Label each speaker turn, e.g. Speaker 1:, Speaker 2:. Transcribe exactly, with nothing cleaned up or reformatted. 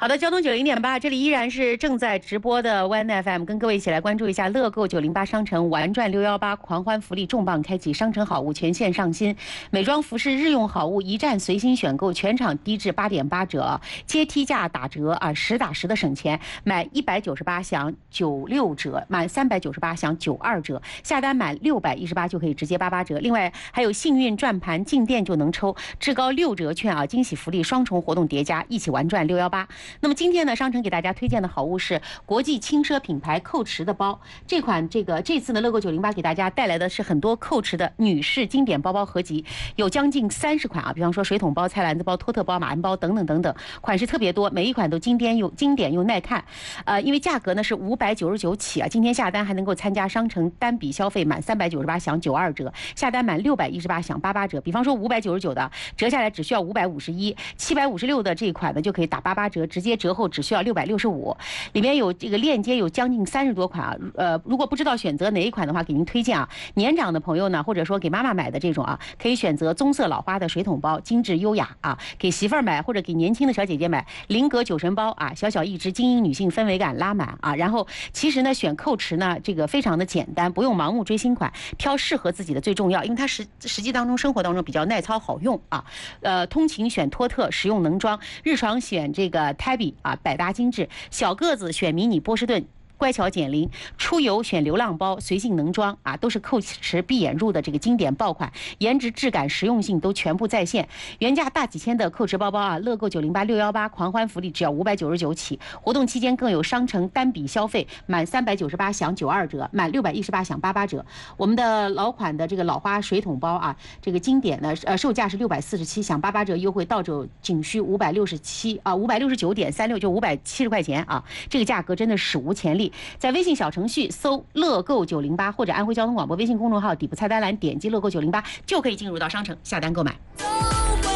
Speaker 1: 好的，交通九零点八，这里依然是正在直播的 One F M， 跟各位一起来关注一下乐购九零八商城玩转六一八狂欢福利重磅开启，商城好物全线上新，美妆服饰日用好物一站随心选购，全场低至八点八折，阶梯价打折啊，实打实的省钱，买一百九十八享九六折，满三百九十八享九二折，下单满六百一十八就可以直接八八折。另外还有幸运转盘进店就能抽，至高六折券啊，惊喜福利双重活动叠加，一起玩转六一八。那么今天呢，商城给大家推荐的好物是国际轻奢品牌蔻驰的包。这款这个这次呢，乐购九零八给大家带来的是很多蔻驰的女士经典包包合集，有将近三十款啊，比方说水桶包、菜篮子包、托特包、马鞍包等等等等，款式特别多，每一款都经典又经典又耐看。呃，因为价格呢是五百九十九起啊，今天下单还能够参加商城单笔消费满三百九十八享九二折，下单满六百一十八享八八折。比方说五百九十九的折下来只需要五百五十一，七百五十六的这一款呢就可以打八八折，直接折后只需要六百六十五。里面有这个链接有将近三十多款啊，呃，如果不知道选择哪一款的话，给您推荐啊。年长的朋友呢，或者说给妈妈买的这种啊，可以选择棕色老花的水桶包，精致优雅啊。给媳妇儿买或者给年轻的小姐姐买菱格酒神包啊，小小一只，精英女性氛围感拉满啊。然后其实呢，选蔻驰呢，这个非常的简单，不用盲目追新款，挑适合自己的最重要，因为它实实际当中生活当中比较耐操好用啊。呃，通勤选托特，实用能装；日常选这个 Tabby 啊，百搭精致；小个子选迷你波士顿。乖巧减龄，出游选流浪包，随性能装啊，都是蔻驰闭眼入的这个经典爆款，颜值、质感、实用性都全部在线。原价大几千的蔻驰包包啊，乐购九零八六一八狂欢福利只要五百九十九起，活动期间更有商城单笔消费满三百九十八享九二折，满六百一十八享八八折。我们的老款的这个老花水桶包啊，这个经典呢，呃，售价是六百四十七，享八八折优惠，到手仅需五百六十七啊，五百六十九点三六，就五百七十块钱啊，这个价格真的史无前例。在微信小程序搜乐购九零八或者安徽交通广播微信公众号底部菜单栏点击乐购九零八就可以进入到商城下单购买。